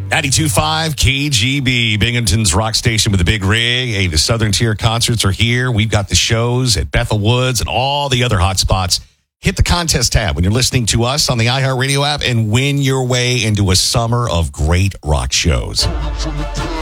92.5 KGB, Binghamton's rock station with the big rig. Hey, the Southern Tier concerts are here. We've got the shows at Bethel Woods and all the other hot spots. Hit the contest tab when you're listening to us on the iHeartRadio app and win your way into a summer of great rock shows.